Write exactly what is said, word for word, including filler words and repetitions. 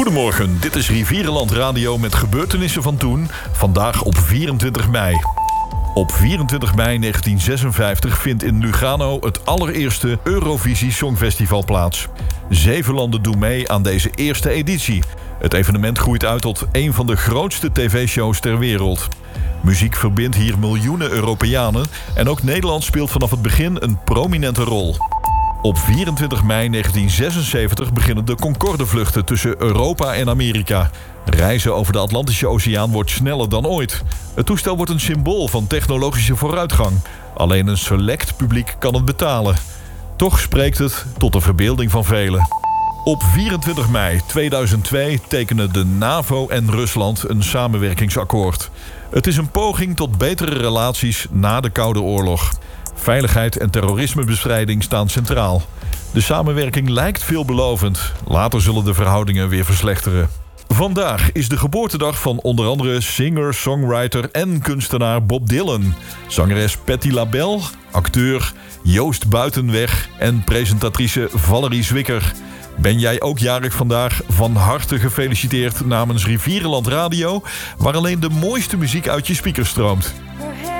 Goedemorgen, dit is Rivierenland Radio met gebeurtenissen van toen. Vandaag op vierentwintig mei. Op vierentwintig mei negentien zesenvijftig vindt in Lugano het allereerste Eurovisie Songfestival plaats. Zeven landen doen mee aan deze eerste editie. Het evenement groeit uit tot een van de grootste tv-shows ter wereld. Muziek verbindt hier miljoenen Europeanen en ook Nederland speelt vanaf het begin een prominente rol. Op vierentwintig mei negentien zesenzeventig beginnen de Concorde-vluchten tussen Europa en Amerika. Reizen over de Atlantische Oceaan wordt sneller dan ooit. Het toestel wordt een symbool van technologische vooruitgang. Alleen een select publiek kan het betalen. Toch spreekt het tot de verbeelding van velen. Op vierentwintig mei tweeduizend twee tekenen de NAVO en Rusland een samenwerkingsakkoord. Het is een poging tot betere relaties na de Koude Oorlog. Veiligheid en terrorismebestrijding staan centraal. De samenwerking lijkt veelbelovend. Later zullen de verhoudingen weer verslechteren. Vandaag is de geboortedag van onder andere singer, songwriter en kunstenaar Bob Dylan. Zangeres Patti LaBelle, acteur Joost Buitenweg en presentatrice Valerie Zwicker. Ben jij ook jarig vandaag? Van harte gefeliciteerd namens Rivierenland Radio, waar alleen de mooiste muziek uit je speakers stroomt.